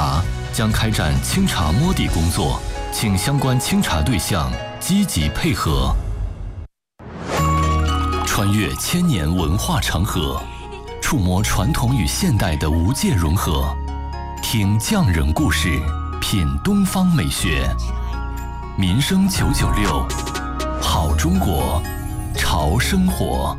茶将开展清茶摸底工作，请相关清茶对象积极配合。穿越千年文化长河，触摸传统与现代的无界融合，听匠人故事，品东方美学。民生996，好中国，潮生活。